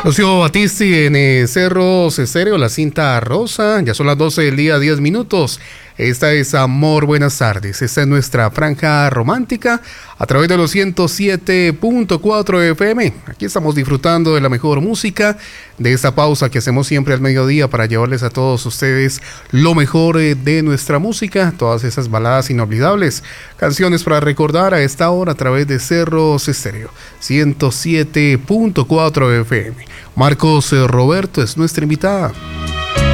Rocío Battisti en Cerros Estéreo, la cinta rosa. Ya son las 12 del día, 10 minutos. Esta es Amor, buenas tardes. Esta es nuestra franja romántica a través de los 107.4 FM. Aquí estamos disfrutando de la mejor música, de esta pausa que hacemos siempre al mediodía para llevarles a todos ustedes lo mejor de nuestra música, todas esas baladas inolvidables, canciones para recordar a esta hora a través de Cerros Estéreo, 107.4 FM. Marcos Roberto es nuestra invitada.